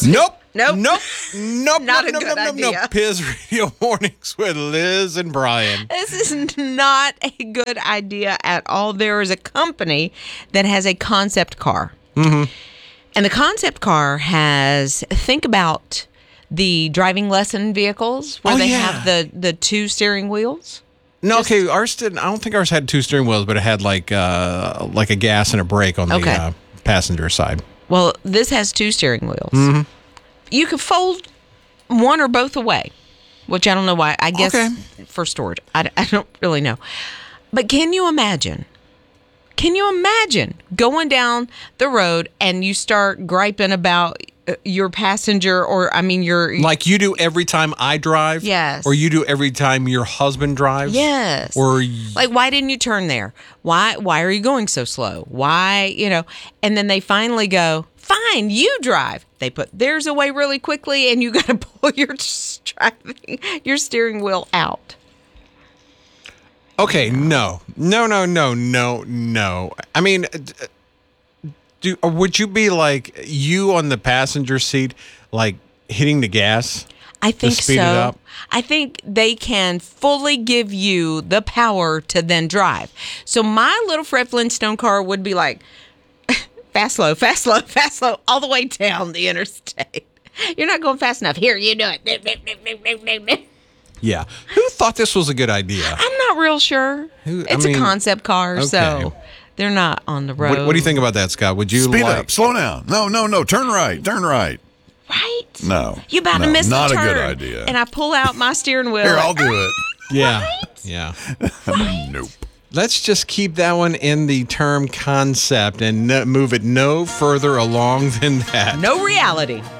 Nope. Nope. Nope. Nope. Not a nope, good nope, idea. Nope. Piz Radio Mornings with Liz and Brian. This is not a good idea at all. There is a company that has a concept car. Mm-hmm. And the concept car has, think about the driving lesson vehicles where they have the two steering wheels. No, okay. Ours didn't. I don't think ours had two steering wheels, but it had like a gas and a brake on the passenger side. Well, this has two steering wheels. Mm-hmm. You could fold one or both away, which I don't know why. I guess for storage. I don't really know. But can you imagine? Can you imagine going down the road and you start griping about your passenger your... Like you do every time I drive? Yes. Or you do every time your husband drives? Yes. Or... Like, why didn't you turn there? Why are you going so slow? Why, and then they finally go, fine, you drive. They put theirs away really quickly and you got to pull your steering wheel out. Okay, no. I mean, would you be like you on the passenger seat, like hitting the gas? I think to speed it so. up? I think they can fully give you the power to then drive. So my little Fred Flintstone car would be like, fast, slow, all the way down the interstate. You're not going fast enough. Here, you do it. Yeah. Who thought this was a good idea? I'm not real sure. It's a concept car, so they're not on the road. What do you think about that, Scott? Would you speed up, slow down? No, turn right. Right? No. You about to miss the turn. Not a good idea. And I pull out my steering wheel. Here, I'll do it. Yeah. Right? Yeah. Nope. Let's just keep that one in the term concept and move it no further along than that. No reality.